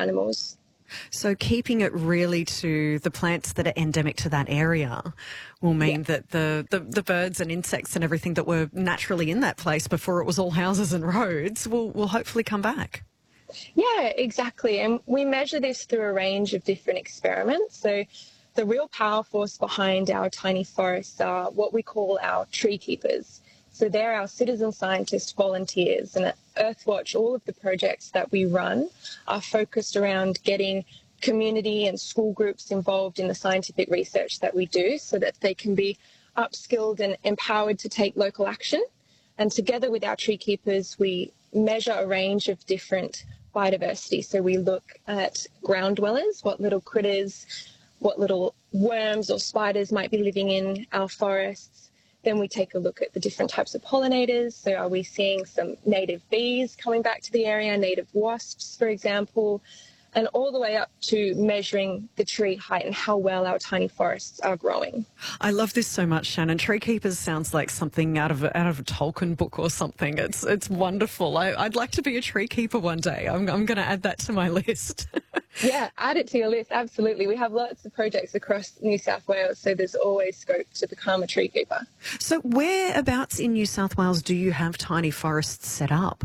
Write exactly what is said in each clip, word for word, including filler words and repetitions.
animals. So keeping it really to the plants that are endemic to that area will mean Yeah. that the, the, the birds and insects and everything that were naturally in that place before it was all houses and roads will, will hopefully come back. Yeah, exactly. And we measure this through a range of different experiments. So the real power force behind our tiny forests are what we call our tree keepers. So they're our citizen scientist volunteers. And at Earthwatch, all of the projects that we run are focused around getting community and school groups involved in the scientific research that we do so that they can be upskilled and empowered to take local action. And together with our tree keepers, we measure a range of different biodiversity. So we look at ground dwellers, what little critters, what little worms or spiders might be living in our forests. Then we take a look at the different types of pollinators. So are we seeing some native bees coming back to the area, native wasps, for example, and all the way up to measuring the tree height and how well our tiny forests are growing. I love this so much, Shannon. Tree Keepers sounds like something out of a, out of a Tolkien book or something. It's it's wonderful. I, I'd like to be a tree keeper one day. I'm, I'm going to add that to my list. Yeah, add it to your list, absolutely. We have lots of projects across New South Wales, so there's always scope to become a tree keeper. So whereabouts in New South Wales do you have tiny forests set up?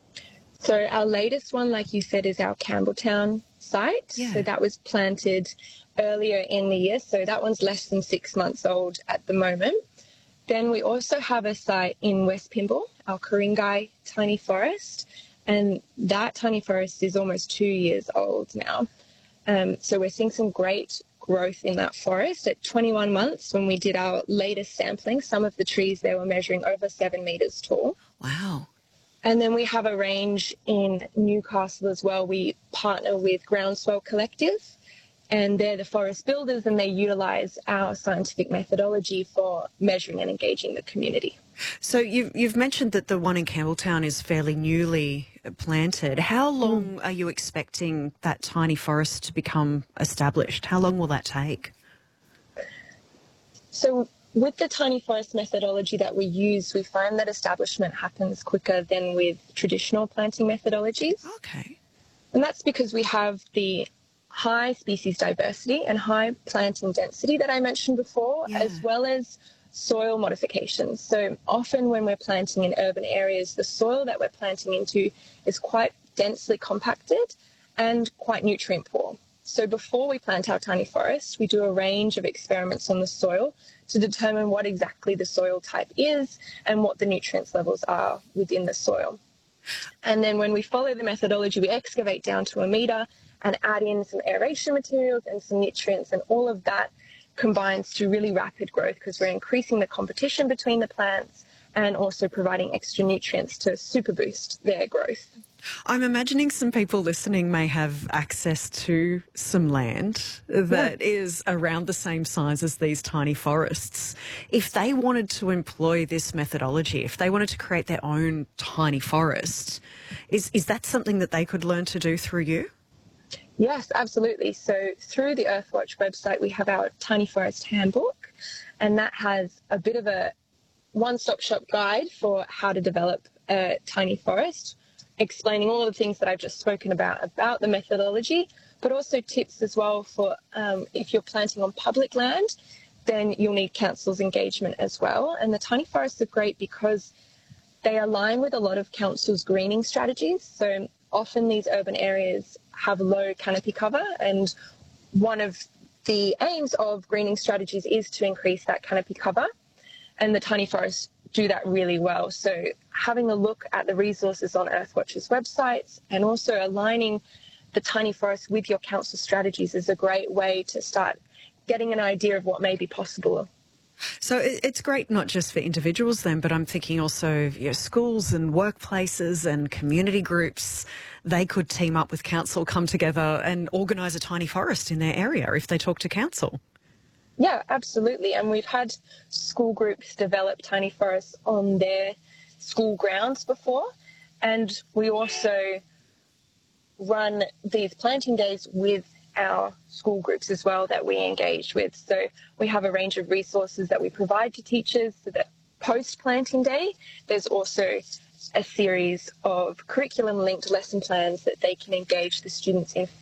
So our latest one, like you said, is our Campbelltown site. Yeah. So that was planted earlier in the year, so that one's less than six months old at the moment. Then we also have a site in West Pymble, our Ku-ring-gai tiny forest, and that tiny forest is almost two years old now. Um, so we're seeing some great growth in that forest. At twenty-one months, when we did our latest sampling, some of the trees there were measuring over seven metres tall. Wow. And then we have a range in Newcastle as well. We partner with Groundswell Collective, and they're the forest builders, and they utilise our scientific methodology for measuring and engaging the community. So you've, you've mentioned that the one in Campbelltown is fairly newly planted. How long mm. are you expecting that tiny forest to become established? How long will that take? So with the tiny forest methodology that we use, we find that establishment happens quicker than with traditional planting methodologies. Okay. And that's because we have the high species diversity and high planting density that I mentioned before, yeah. as well as soil modifications. So often when we're planting in urban areas, the soil that we're planting into is quite densely compacted and quite nutrient poor. So before we plant our tiny forest, we do a range of experiments on the soil to determine what exactly the soil type is and what the nutrients levels are within the soil. And then when we follow the methodology, we excavate down to a metre and add in some aeration materials and some nutrients, and all of that combines to really rapid growth because we're increasing the competition between the plants and also providing extra nutrients to super boost their growth. I'm imagining some people listening may have access to some land that yeah. is around the same size as these tiny forests. If they wanted to employ this methodology, if they wanted to create their own tiny forest, is, is that something that they could learn to do through you? Yes, absolutely. So through the Earthwatch website, we have our Tiny Forest Handbook, and that has a bit of a one-stop shop guide for how to develop a tiny forest, explaining all the things that I've just spoken about, about the methodology, but also tips as well for um, if you're planting on public land, then you'll need council's engagement as well. And the tiny forests are great because they align with a lot of council's greening strategies. So often these urban areas have low canopy cover, and one of the aims of greening strategies is to increase that canopy cover, and the tiny forests do that really well. So having a look at the resources on Earthwatch's websites and also aligning the tiny forest with your council strategies is a great way to start getting an idea of what may be possible. So it's great not just for individuals then, but I'm thinking also of, you know, schools and workplaces and community groups. They could team up with council, come together and organise a tiny forest in their area if they talk to council. Yeah, absolutely. And we've had school groups develop tiny forests on their school grounds before. And we also run these planting days with our school groups as well that we engage with. So we have a range of resources that we provide to teachers so that post-planting day, there's also a series of curriculum-linked lesson plans that they can engage the students in